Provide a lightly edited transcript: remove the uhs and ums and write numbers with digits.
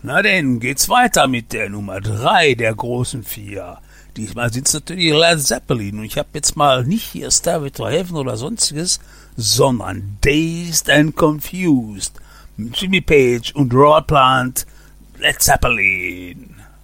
Na denn, geht's weiter mit der Nummer 3 der großen 4. Diesmal sind's natürlich Led Zeppelin und ich habe jetzt mal nicht hier Stairway to Heaven oder sonstiges, sondern Dazed and Confused mit Jimmy Page und Robert Plant, Led Zeppelin.